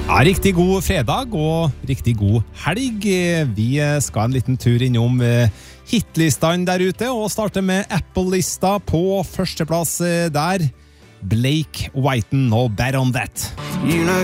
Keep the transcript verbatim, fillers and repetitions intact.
Ja, riktig god fredag og riktig god helg. Vi skal en liten tur innom hitlistene der ute og starte med Apple-lista på førsteplass der. Blake Whiten og Bad on That. You know